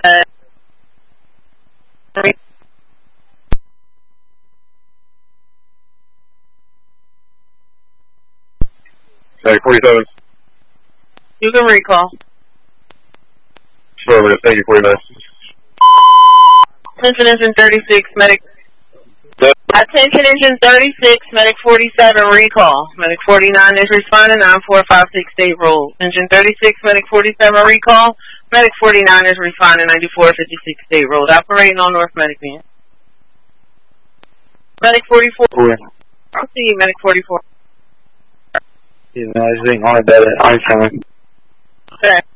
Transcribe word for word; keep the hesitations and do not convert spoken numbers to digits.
Medic forty-seven. You can recall. Affirmative, thank you, forty-nine. Attention engine thirty-six, medic. Attention engine thirty-six, medic forty-seven, recall. Medic forty-nine is responding, nine four five six state road. Engine thirty-six, medic forty-seven, recall. Medic forty-nine is responding, ninety-four fifty-six state road. Operating on North Medic Van. Medic forty-four. I'll see you, medic forty-four. Yeah, I was being hard at it. I'm coming. Okay.